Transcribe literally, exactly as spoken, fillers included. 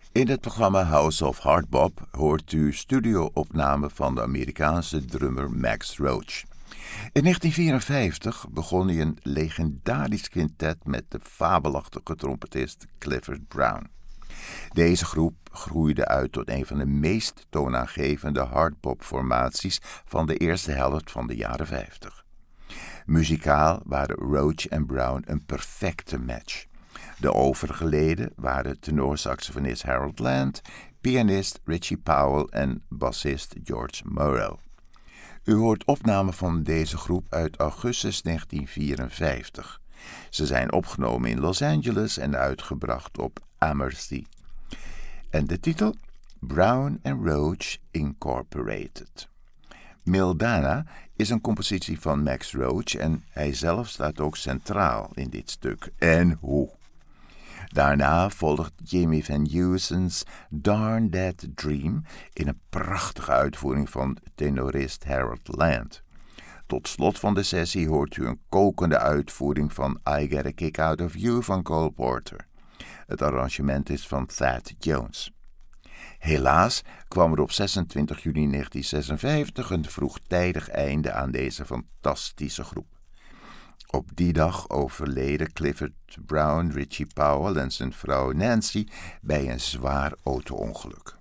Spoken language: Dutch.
In het programma House of Hardbop hoort u studio-opname van de Amerikaanse drummer Max Roach. In negentien vierenvijftig begon hij een legendarisch quintet met de fabelachtige trompetist Clifford Brown. Deze groep groeide uit tot een van de meest toonaangevende hardbop-formaties van de eerste helft van de jaren vijftig. Muzikaal waren Roach en Brown een perfecte match. De overige leden waren tenorsaxofonist Harold Land, pianist Richie Powell en bassist George Morrow. U hoort opnamen van deze groep uit augustus negentien vierenvijftig. Ze zijn opgenomen in Los Angeles en uitgebracht op Amercy. En de titel? Brown and Roach Incorporated. Mildana is een compositie van Max Roach en hij zelf staat ook centraal in dit stuk. En hoe? Daarna volgt Jimmy Van Heusen's Darn That Dream in een prachtige uitvoering van tenorist Harold Land. Tot slot van de sessie hoort u een kokende uitvoering van I Get a Kick Out of You van Cole Porter. Het arrangement is van Thad Jones. Helaas kwam er op zesentwintig juni negentien zesenvijftig een vroegtijdig einde aan deze fantastische groep. Op die dag overleden Clifford Brown, Richie Powell en zijn vrouw Nancy bij een zwaar auto-ongeluk.